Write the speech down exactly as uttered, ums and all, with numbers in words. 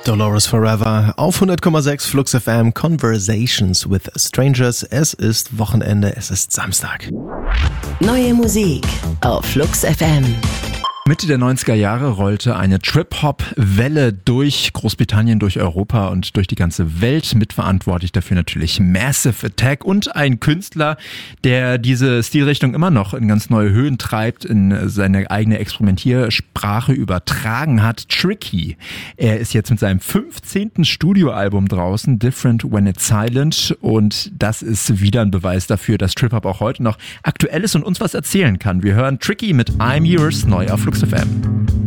Dolores Forever auf hundert Komma sechs Flux F M, Conversations with Strangers. Es ist Wochenende, es ist Samstag. Neue Musik auf Flux F M. Mitte der neunziger Jahre rollte eine Trip-Hop-Welle durch Großbritannien, durch Europa und durch die ganze Welt. Mitverantwortlich dafür natürlich Massive Attack und ein Künstler, der diese Stilrichtung immer noch in ganz neue Höhen treibt, in seine eigene Experimentiersprache übertragen hat, Tricky. Er ist jetzt mit seinem fünfzehnten Studioalbum draußen, Different When It's Silent, und das ist wieder ein Beweis dafür, dass Trip-Hop auch heute noch aktuell ist und uns was erzählen kann. Wir hören Tricky mit I'm Yours neu auf Flux F M.